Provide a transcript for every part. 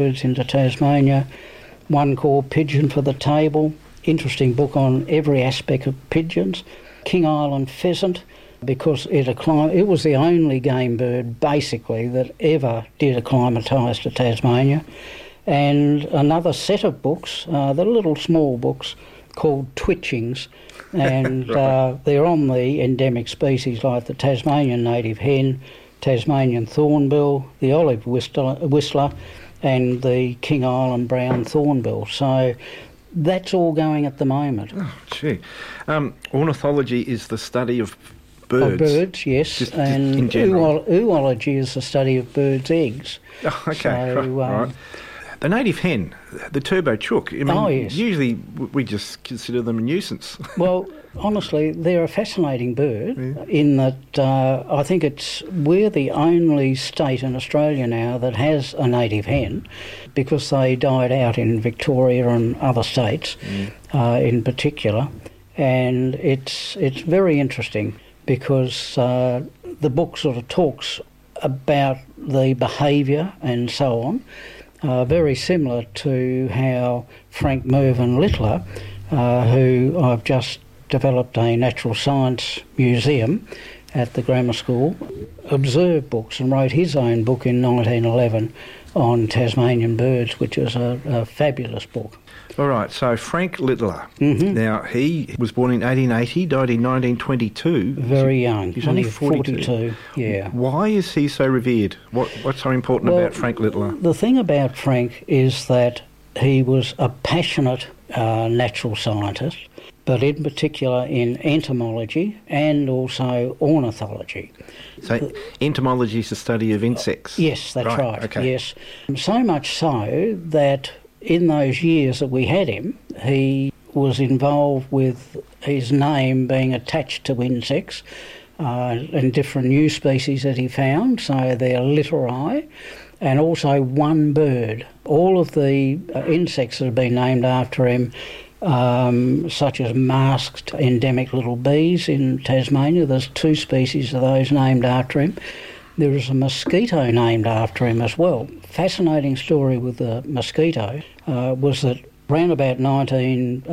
birds into Tasmania. One called Pigeon for the Table, interesting book on every aspect of pigeons. King Island pheasant, because it was the only game bird, basically, that ever did acclimatise to Tasmania. And another set of books, the little small books, called Twitchings, and right. They're on the endemic species like the Tasmanian native hen, Tasmanian thornbill, the olive whistler, and the King Island brown thornbill. So that's all going at the moment. Oh, gee. Ornithology is the study of birds. Of birds, yes. Just in general. Oology is the study of birds' eggs. Oh, okay, So, right. The native hen, the turbo chook, yes. Usually we just consider them a nuisance. Well, honestly, they're a fascinating bird in that I think we're the only state in Australia now that has a native hen, because they died out in Victoria and other states in particular. And it's very interesting because the book sort of talks about the behaviour and so on. Very similar to how Frank Mervyn Littler, who I've just developed a natural science museum at the grammar school, observed books and wrote his own book in 1911 on Tasmanian birds, which is a fabulous book. All right, so Frank Littler. Mm-hmm. Now, he was born in 1880, died in 1922. Very young. He's only 42. Yeah. Why is he so revered? What's so important about Frank Littler? The thing about Frank is that he was a passionate natural scientist, but in particular in entomology and also ornithology. So entomology is the study of insects? Yes, that's right. Okay. Yes. So much so that in those years that we had him, he was involved with his name being attached to insects and different new species that he found, so they're litteri, and also one bird. All of the insects that have been named after him, such as masked endemic little bees in Tasmania, there's 2 species of those named after him. There is a mosquito named after him as well. Fascinating story with the mosquito was that around about 1911,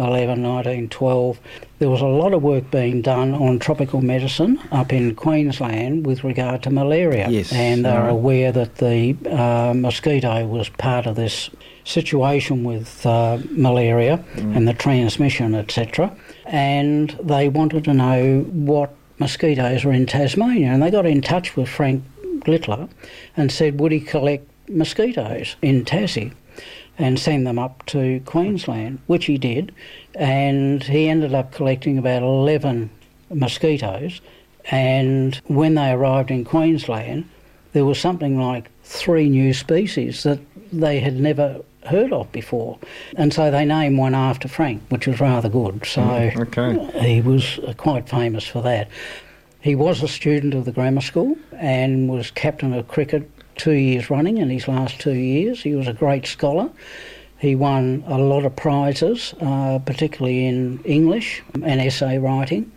1912, there was a lot of work being done on tropical medicine up in Queensland with regard to malaria. Yes. And they were aware that the mosquito was part of this situation with malaria and the transmission, etc. And they wanted to know what mosquitoes were in Tasmania, and they got in touch with Frank Littler and said, would he collect mosquitoes in Tassie and send them up to Queensland, which he did, and he ended up collecting about 11 mosquitoes, and when they arrived in Queensland, there was something like 3 new species that they had never heard of before, and so they named one after Frank, which was rather good. So he was quite famous for that. He was a student of the grammar school and was captain of cricket 2 years running in his last 2 years. He was a great scholar. He won a lot of prizes, particularly in English and essay writing.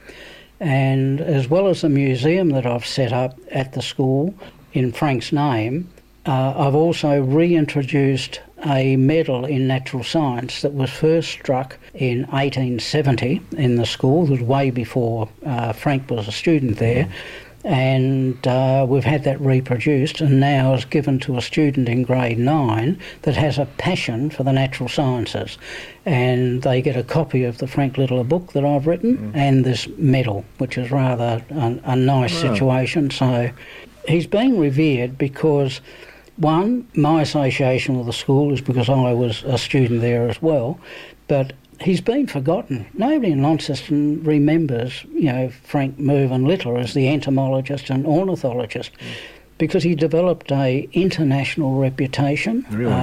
And as well as the museum that I've set up at the school in Frank's name, I've also reintroduced a medal in natural science that was first struck in 1870 in the school. It was way before Frank was a student there. And we've had that reproduced, and now is given to a student in grade 9 that has a passion for the natural sciences. And they get a copy of the Frank Littler book that I've written and this medal, which is rather a nice situation. So he's being revered because, one, my association with the school is because I was a student there as well, but he's been forgotten. Nobody in Launceston remembers, Frank Mervyn Littler as the entomologist and ornithologist, because he developed a international reputation. Really?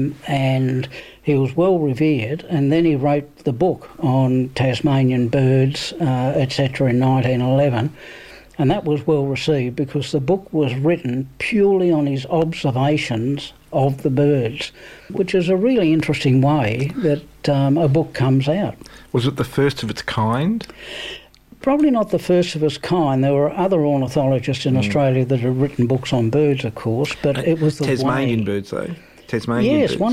And he was well revered, and then he wrote the book on Tasmanian birds, etc. in 1911. And that was well received because the book was written purely on his observations of the birds, which is a really interesting way that a book comes out. Was it the first of its kind? Probably not the first of its kind. There were other ornithologists in Australia that had written books on birds, of course, but it was the Tasmanian way. birds, though? Tasmanian Yes, birds.